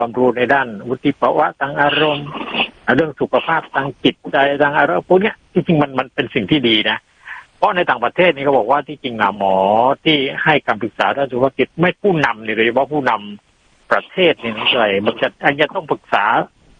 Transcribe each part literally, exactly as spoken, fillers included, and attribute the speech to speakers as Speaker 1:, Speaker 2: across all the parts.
Speaker 1: ความรู้ในด้านวุฒิภาวะทางอารมณ์เรื่องสุขภาพทางจิตใจทางอารมณ์พวกนี้ที่จริงมันมันเป็นสิ่งที่ดีนะเพราะในต่างประเทศนี่เขาบอกว่าที่จริงหมอที่ให้คำปรึกษาด้านสุขภาพจิตไม่ผู้นำนี่เลยว่าผู้นำประเทศนี่นั่นเลยมันจะอันจะต้องปรึกษา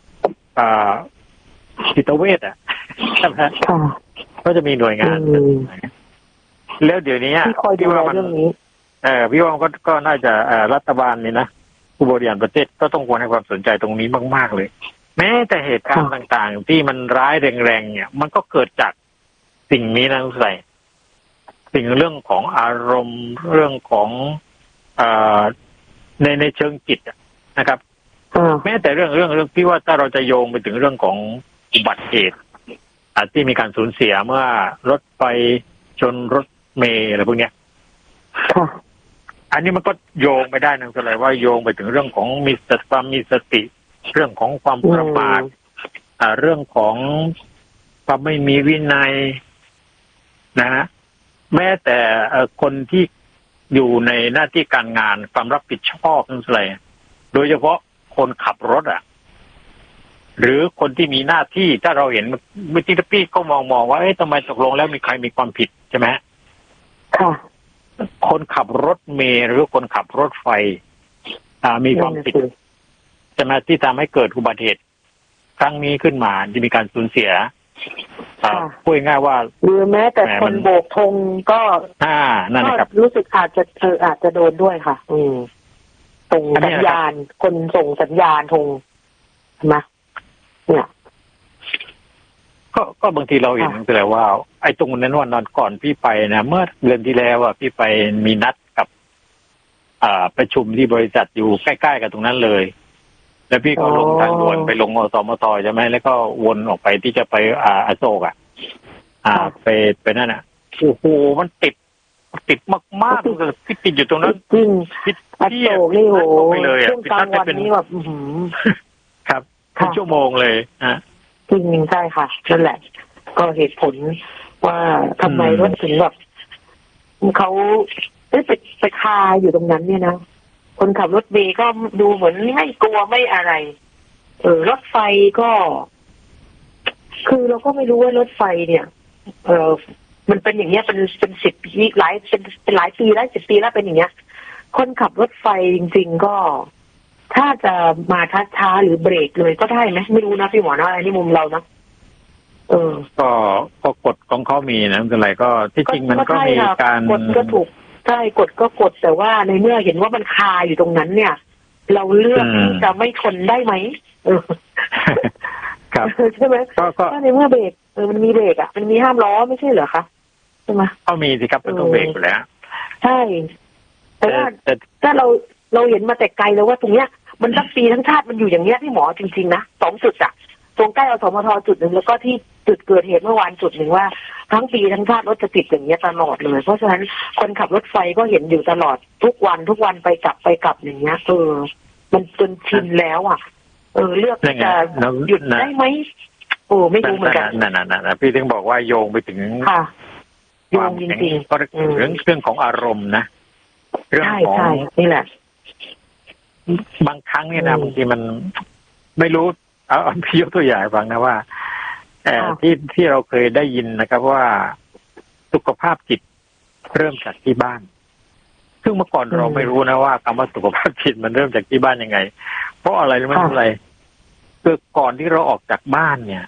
Speaker 1: จิตเวชอ่ะใช่ไหมก็จะมีหน่วยงานแล้วเดี๋ยวนี้
Speaker 2: พี่ว่ามัน
Speaker 1: เออพี่ว่าก็ก็น่าจะรัฐบาลนี่นะผู้บริหารประเทศก็ต้องควรให้ความสนใจตรงนี้มากๆเลยแม้แต่เหตุการณ์ต่างๆที่มันร้ายแรงๆเนี่ยมันก็เกิดจากสิ่งนี้นะทุกท่านสิ่งเรื่องของอารมณ์เรื่องของอ่าในในเชิงจิตนะครับแม้แต่เรื่องเรื่องเรื่องที่ว่าถ้าเราจะโยงไปถึงเรื่องของอุบัติเหตุอาจที่มีการสูญเสียเมื่อรถไฟชนรถเมล์อะไรพวกเนี้ยอันนี้มันก็โยงไปได้นะก็เลยว่าโยงไปถึงเรื่องของมีสติความมีสติเรื่องของความประมาทอ่าเรื่องของความไม่มีวินัยนะฮะแม้แต่คนที่อยู่ในหน้าที่การงานความรับผิดชอบนั่นอะไรโดยเฉพาะคนขับรถอ่ะหรือคนที่มีหน้าที่ถ้าเราเห็นเมื่อกี้พี่ก็มองมองว่าเอ๊ะทำไมตกลงแล้วมีใครมีความผิดใช่ไหมค่ะคนขับรถเมล์หรือคนขับรถไฟอ่ามีความผิดใช่ไหมที่ทำให้เกิดอุบัติเหตุครั้งนี้ขึ้นมาจะมีการสูญเสียพูดง่ายว่า
Speaker 2: หรือแม้แต่คนโบกธงก็
Speaker 1: อ่านั่นนะครับ
Speaker 2: รู้สึกอาจจะเธออาจจะโดนด้วยค่ะอืมส่งสัญญาณคนส่งสัญญาณธงใช่ไหมเนี่ย
Speaker 1: ก็ก็บางทีเราเห็นแต่ว่าไอ้ตรงนั้นวันนอนก่อนพี่ไปนะเมื่อเดือนที่แล้วอ่ะพี่ไปมีนัดกับอ่าประชุมที่บริษัทอยู่ใกล้ๆกับตรงนั้นเลยแล้วพี่ก็ลงทางด่วนไปลงอสมทใช่ไหมแล้วก็วนออกไปที่จะไปอ่าอโศกอ่ะอ่าไปไปนั่นอ่ะโอ้โหมันติดติดมากๆเลยที่ติดอยู่ตรงนั้น
Speaker 2: จริง
Speaker 1: ติด
Speaker 2: อโศกนี่โห
Speaker 1: ไปเลยอ่ะ
Speaker 2: ช่วงกลางวันนี้แบบ
Speaker 1: ครับเป็นชั่วโมงเลยอ่ะ
Speaker 2: จริงใช่ค่ะนั่นแหละก็เหตุผลว่าทำไมรถถึงแบบเขาไปไปคาอยู่ตรงนั้นเนี่ยนะคนขับรถเมล์ก็ดูเหมือนไม่กลัวไม่อะไรเออรถไฟก็คือเราก็ไม่รู้ว่ารถไฟเนี่ยเออมันเป็นอย่างเงี้ยเป็นเป็นสิบปีหลายเป็นเป็นหลายปีแล้วสิบปีแล้วเป็นอย่างเงี้ยคนขับรถไฟจริงๆก็ถ้าจะมาช้าๆหรือเบรกเลยก็ได้ไหมไม่รู้นะพี่หมอนะอะไรนี่มุมเรานะเออ
Speaker 1: ก็ก็กฎของเขามีนะอะไรก็ที่จริงมันก็มีการ
Speaker 2: กฎก็ถูกใช่กฎก็กฎแต่ว่าในเมื่อเห็นว่ามันคาอยู่ตรงนั้นเนี่ยเราเลือกที่จะไม่ทนได้ไหมเออ
Speaker 1: ครับ
Speaker 2: ใช่ไหมก็ในเมื่อเบรกเออมันมีเบรกอ่ะมันมีห้ามล้อไม่ใช่เหรอคะใช่ไหม
Speaker 1: ก็มีสิครับมันต้องเบรกอยู่แล้ว
Speaker 2: ใช่แต่ว่าถ้าเราเราเห็นมาแต่ไกลแล้วว่าตรงเนี้ยมันทั้งปีทั้งชาติมันอยู่อย่างเงี้ยพี่หมอจริงๆนะสองจุดอ่ะตรงใกล้อสมทจุดหนึ่งแล้วก็ที่จุดเกิดเหตุเมื่อวานจุดหนึ่งว่าทั้งปีทั้งชาติรถจะติดอย่างเงี้ยตลอดเลยเพราะฉะนั้นคนขับรถไฟก็เห็นอยู่ตลอดทุกวันทุกวันไปกลับไปกลับอย่างเงี้ยเออมันจนชินแล้วอ่ะเออเลือกจะหยุดได้ไหมโอ้ไม่รู้เหมือนกัน
Speaker 1: นั่นน่ะพี่ถึงบอกว่าโยงไปถึง
Speaker 2: ค่ะโยงจริงๆ
Speaker 1: ก็เรื่องเรื่องของอารมณ์นะ
Speaker 2: เรื่องของนี่แหละ
Speaker 1: บางครั้งเนี่ยนะบางทีมันไม่รู้เอาพี่ยกตัวอย่างฟังนะว่าแต่ที่ที่เราเคยได้ยินนะครับว่าสุขภาพจิตเริ่มจากที่บ้านซึ่งเมื่อก่อนเราไม่รู้นะว่าคำว่าสุขภาพจิตมันเริ่มจากที่บ้านยังไงเพราะอะไรรู้ไหมอะไรคือก่อนที่เราออกจากบ้านเนี่ย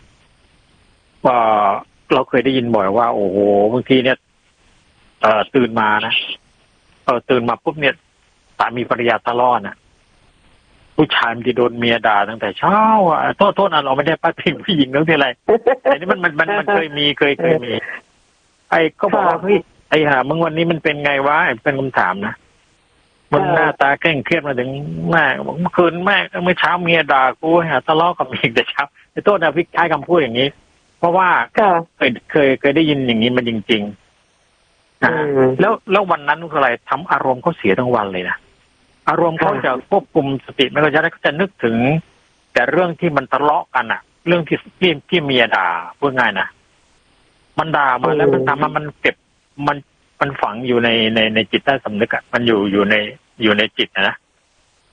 Speaker 1: เราเคยได้ยินบ่อยว่าโอ้โหบางทีเนี่ยเอ่อตื่นมานะเออตื่นมาปุ๊บเนี่ยสามีภรรยาทะเลาะนะผู้ชายมันจะโดนเมียด่าตั้งแต่เช้าอ่ะโทษโทษนะเราไม่ได้ป้าพิงผู้หญิงเรื่องที่อะไรแต่นี่มันมันมันมันเคยมีเคยเคยมีไอ้ก็บอกว่าเฮ้ยไอ้ห่ามึงวันนี้มันเป็นไงวะเป็นคำถามนะมันหน้าตาเคร่งเครียดมาถึงแม่เมื่อคืนแม่เมื่อเช้าเมียด่ากูฮะทะเลาะกับเมียแต่เช้าไอ้โทษนะพี่ใช้คำพูดอย่างนี้เพราะว่าเคยเคยเคยได้ยินอย่างนี้มันจริงๆนะแล้วแล้ววันนั้นคืออะไรทำอารมณ์เขาเสียทั้งวันเลยนะอารมณ์เขาจะควบคุมสติไม่ก็จะได้ก็จะนึกถึงแต่เรื่องที่มันทะเลาะกันอะเรื่องที่ที่ที่เมียด่าพูดง่ายนะมันด่ามาแล้วมันทำมันมันเก็บมันมันฝังอยู่ในในในจิตใต้สำนึกอะมันอยู่อยู่ในอยู่ในจิตนะ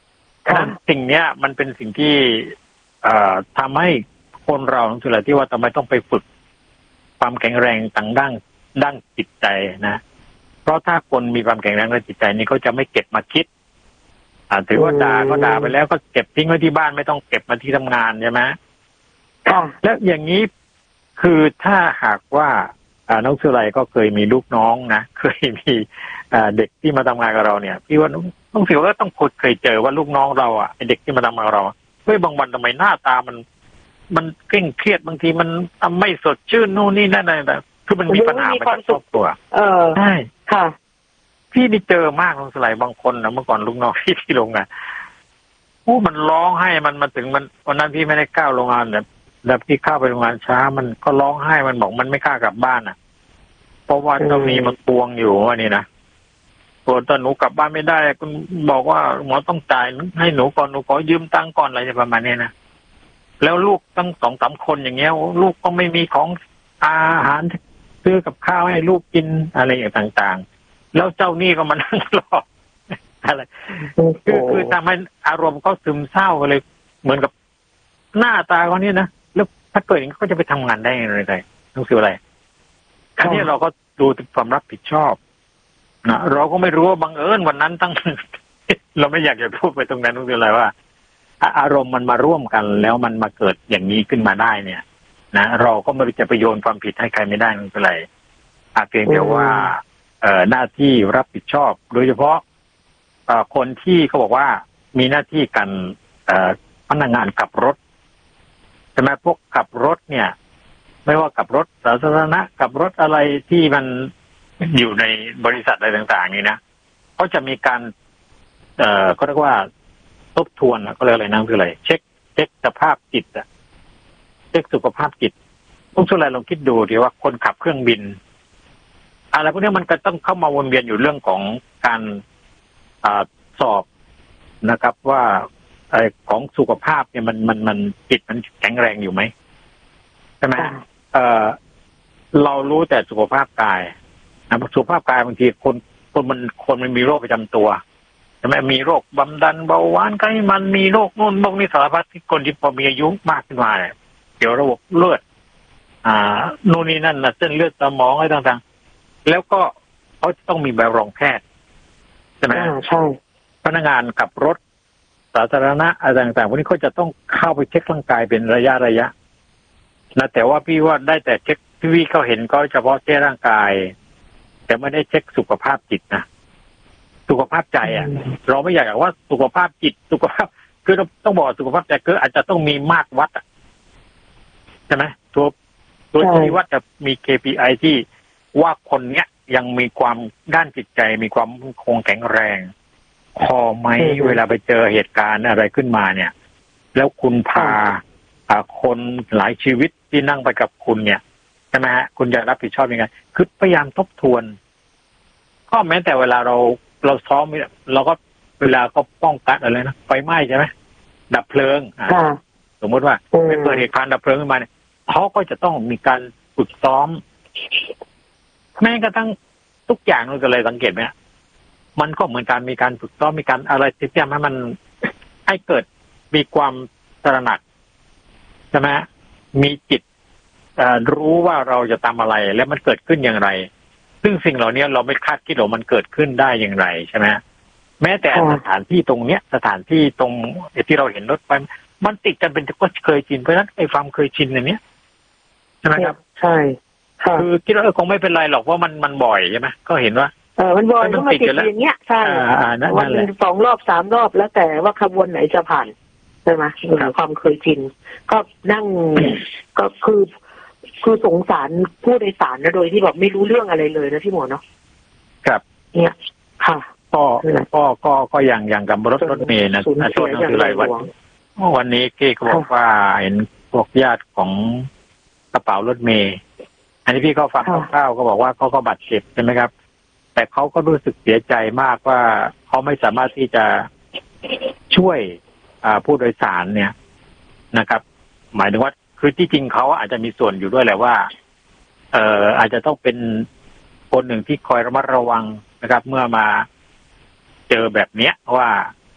Speaker 1: ฉะนั้นสิ่งเนี้ยมันเป็นสิ่งที่เอ่อทำให้คนเราสุดท้ายที่ว่าทำไมต้องไปฝึกความแข็งแรงต่างด้านด้านจิตใจนะเพราะถ้าคนมีความแข็งแรงในจิตใจนี่เขาจะไม่เก็บมาคิดอ่าถือว่าด่าก็ด่าไปแล้วก็เก็บทิ้งไว้ที่บ้านไม่ต้องเก็บมาที่ทำงานใช่ไหม
Speaker 2: ค่ะ
Speaker 1: แล้วอย่างนี้คือถ้าหากว่าอ่าน้องสุไลก็เคยมีลูกน้องนะเคยมีอ่าเด็กที่มาทำงานกับเราเนี่ยพี่ว่าน้องสิวก็ต้องเคยเจอว่าลูกน้องเราอ่ะไอเด็กที่มาทำงานกับเราเฮ้ยบางวันทำไมหน้าตามันมันเคร่งเครียดบางทีมันไม่สดชื่นนู่นนี่นั่นอะไรคือมันมีปัญหาในครอบครัว
Speaker 2: เออ
Speaker 1: ใช่
Speaker 2: ค่ะ
Speaker 1: พี่นี่เจอมากน้องสุไลบางคนนะเมื่อก่อนลูกน้องที่ที่โรงงานโอ้มันร้องไห้มันมาถึงมันวันนั้นพี่ไม่ได้ก้าวโรงงานแบบแบบที่เข้าไปโรงงานช้ามันก็ร้องไห้มันบอกมันไม่กล้ากลับบ้านอ่ะเพราะว่าเจ้ามีมันทวงอยู่ว่านี่นะตัวตอนหนูกลับบ้านไม่ได้คุณบอกว่าหมอต้องจ่ายให้หนูก่อนหนูขอยืมตังค์ก่อนอะไรประมาณนี้นะแล้วลูกตั้งสองสามคนอย่างเงี้ยลูกก็ไม่มีของอาหารซื้อกับข้าวให้ลูกกินอะไรอย่างต่างๆแล้วเจ้านี่ก็มานั่งรออะไรคือคือทำให้อารมณ์เขาซึมเศร้าเลยเหมือนกับหน้าตาเขาเนี่ยนะแล้วถ้าเกิดอย่างนี้เขาจะไปทำงานได้ยังไงต้องซื้ออะไรอันนี้เราก็ดูความรับผิดชอบนะเราก็ไม่รู้ว่าบังเอิญวันนั้นตั้ง เราไม่อยากจะพูดไปตรงนั้นต้องซื้ออะไรว่าอารมณ์มันมาร่วมกันแล้วมันมาเกิดอย่างนี้ขึ้นมาได้เนี่ยนะเราก็ไม่รู้จะไปโยนความผิดให้ใครไม่ได้ไม่เป็นไรอาเพียงแต่ว่าเอ่อหน้าที่รับผิดชอบโดยเฉพาะเอ่อคนที่เขาบอกว่ามีหน้าที่กันเอ่อพนักงานขับรถใช่ไหมพวกขับรถเนี่ยไม่ว่าขับรถสาธารณะขับรถอะไรที่มันอยู่ในบริษัทอะไรต่างๆนี่นะเขาจะมีการเอ่อเขาเรียกว่าทบทวนก็เรียกอะไรนะคืออะไรเช็คเช็คสภาพจิตอะเช็คสุขภาพจิตพวกสุไลลองคิดดูดีว่าคนขับเครื่องบินอะไรพวกนี้มันก็ต้องเข้ามาวนเวียนอยู่เรื่องของการอ่าสอบนะครับว่าไอ้ของสุขภาพเนี่ยมันมันมันจิตมันแข็งแรงอยู่ไหมใช่ไหมเอ่อเรารู้แต่สุขภาพกายนะสุขภาพกายบางทีคนคนมันคนมันมีโรคประจำตัวใช่ไหมมีโรคความดันเบาหวานไขมันมีโรคนู่นโรคนี้สารพัดที่คนที่พอมีอายุมากขึ้นมาเนี่ยเกี่ยวระบบเลือดอ่านู่นนี่นั่นนะเส้นเลือดสมองอะไรต่างๆแล้วก็เขาจะต้องมีใบรับรองแพทย์ใช่ไหม
Speaker 2: ใช่
Speaker 1: พนักงานขับรถสาธารณะอะไรต่างๆพวกนี้เขาจะต้องเข้าไปเช็คร่างกายเป็นระยะระยะนะแต่ว่าพี่ว่าได้แต่เช็คพี่เขาเห็นก็เฉพาะเช็คร่างกายแต่ไม่ได้เช็คสุขภาพจิตนะสุขภาพใจอ่ะเราไม่อยากว่าสุขภาพจิตสุขภาพคือเราต้องบอกสุขภาพใจคืออาจจะต้องมีมาตรวัดอ่ะใช่ไหมตัวตัวชี้วัดจะมี เค พี ไอ ที่ว่าคนเนี้ยยังมีความด้านจิตใจมีความคงแข็งแรงพอไหมเวลาไปเจอเหตุการณ์อะไรขึ้นมาเนี่ยแล้วคุณพาคนหลายชีวิตที่นั่งไปกับคุณเนี่ยใช่ไหมฮะคุณจะรับผิดชอบยังไงคือพยายามทบทวนก็แม้แต่เวลาเราเราซ้อมเราก็เวลาก็ป้องกันอะไรนะไฟไหม้ใช่ไหมดับเพลิงสมมติว่าไม่เกิดเหตุการณ์ดับเพลิงขึ้นมาเนี่ยเขาก็จะต้องมีการฝึกซ้อมแม้กระทั่งทุกอย่างเราจะเลยสังเกตไหมมันก็เหมือนการมีการฝึกซ้อมมีการอะไรที่ทำให้มันให้เกิดมีความตระหนักใช่ไหมมีจิตรู้ว่าเราจะทำอะไรและมันเกิดขึ้นอย่างไรซึ่งสิ่งเหล่านี้เราไม่คาดคิดหรอกมันเกิดขึ้นได้อย่างไรใช่ไหมแม้แต่สถานที่ตรงเนี้ยสถานที่ตรงที่เราเห็นรถไฟมันติดกันเป็นก็เคยชินเพราะฉะนั้นไอ้ความเคยชินอย่างเนี้ยใช่ไหมครับ
Speaker 2: ใช่
Speaker 1: คือคิดว่าคงไม่เป็นไรหรอกว่ามันมันบ่อยใช่ไหมก็เห็นว่า
Speaker 2: เออมันบ่อยก็มาติดอย่างเงี้ยใช่วันหนึ่งสองรอบสามรอบแล้วแต่ว่าขบวนไหนจะผ่านใช่ไหมความเคยชินก็นั่งก็คือคือสงสารผู้โดยสารนะโดยที่แบบไม่รู้เรื่องอะไรเลยนะพี่หมอเนาะ
Speaker 1: ครับ
Speaker 2: เนี่ยค่ะ
Speaker 1: ก็ก็ก็ก็อย่างอย่างกับรถรถเมล์นะส่วนนั้นคืออะไรวันวันนี้เก้ก็บอกว่าเห็นพวกญาติของกระเป๋ารถเมล์อันนี้พี่ก็ฟังคร่าวๆก็บอกว่าเขาก็บาดเจ็บใช่ไหมครับแต่เขาก็รู้สึกเสียใจมากว่าเขาไม่สามารถที่จะช่วยผู้โดยสารเนี่ยนะครับ หมายถึงว่าคือที่จริงเขาอาจจะมีส่วนอยู่ด้วยแหละว่าเอ่ออาจจะต้องเป็นคนหนึ่งที่คอยระมัดระวังนะครับเมื่อมาเจอแบบเนี้ยว่า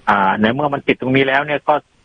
Speaker 1: อ่าในเมื่อมันติดตรงนี้แล้วเนี่ยก็